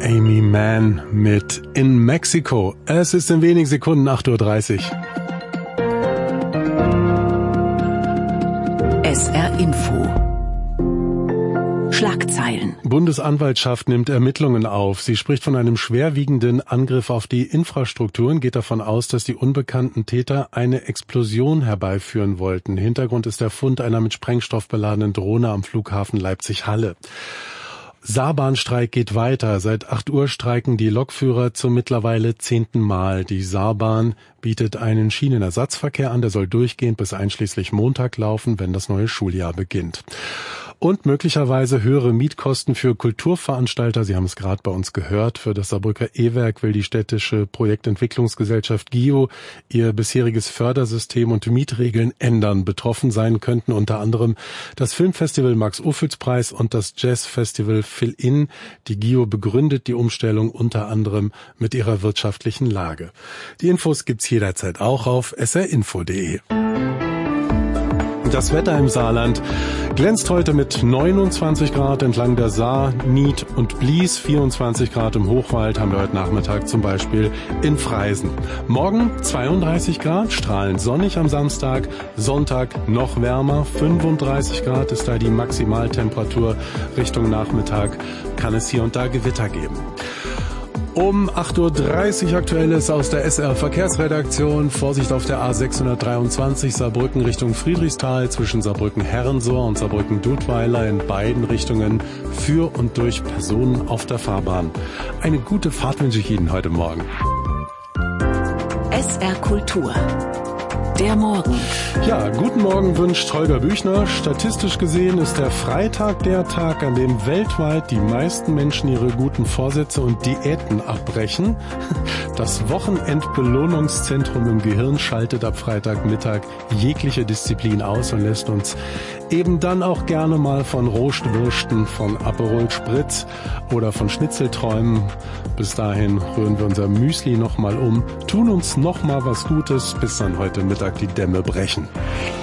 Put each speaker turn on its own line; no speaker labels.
Amy Mann mit In Mexico. Es ist in wenigen Sekunden 8:30 Uhr.
SR Info. Schlagzeilen.
Bundesanwaltschaft nimmt Ermittlungen auf. Sie spricht von einem schwerwiegenden Angriff auf die Infrastruktur und geht davon aus, dass die unbekannten Täter eine Explosion herbeiführen wollten. Hintergrund ist der Fund einer mit Sprengstoff beladenen Drohne am Flughafen Leipzig-Halle. Saarbahnstreik geht weiter. Seit 8 Uhr streiken die Lokführer zum mittlerweile 10. Mal. Die Saarbahn bietet einen Schienenersatzverkehr an, der soll durchgehend bis einschließlich Montag laufen, wenn das neue Schuljahr beginnt. Und möglicherweise höhere Mietkosten für Kulturveranstalter. Sie haben es gerade bei uns gehört. Für das Saarbrücker E-Werk will die städtische Projektentwicklungsgesellschaft GIO ihr bisheriges Fördersystem und Mietregeln ändern. Betroffen sein könnten unter anderem das Filmfestival Max-Ophüls-Preis und das Jazzfestival Fill-In. Die GIO begründet die Umstellung unter anderem mit ihrer wirtschaftlichen Lage. Die Infos gibt's jederzeit auch auf srinfo.de. Das Wetter im Saarland glänzt heute mit 29 Grad entlang der Saar, Nied und Blies. 24 Grad im Hochwald haben wir heute Nachmittag zum Beispiel in Freisen. Morgen 32 Grad, strahlend sonnig am Samstag. Sonntag noch wärmer, 35 Grad ist da die Maximaltemperatur. Richtung Nachmittag kann es hier und da Gewitter geben. Um 8:30 Uhr Aktuelles aus der SR Verkehrsredaktion. Vorsicht auf der A623 Saarbrücken Richtung Friedrichsthal zwischen Saarbrücken-Herrensohr und Saarbrücken-Dudweiler in beiden Richtungen für und durch Personen auf der Fahrbahn. Eine gute Fahrt wünsche ich Ihnen heute Morgen.
SR Kultur. Der Morgen.
Ja, guten Morgen wünscht Holger Büchner. Statistisch gesehen ist der Freitag der Tag, an dem weltweit die meisten Menschen ihre guten Vorsätze und Diäten abbrechen. Das Wochenendbelohnungszentrum im Gehirn schaltet ab Freitagmittag jegliche Disziplin aus und lässt uns eben dann auch gerne mal von Rohstwürsten, von Aperol Spritz oder von Schnitzel träumen. Bis dahin rühren wir unser Müsli nochmal um, tun uns nochmal was Gutes, bis dann heute Mittag die Dämme brechen.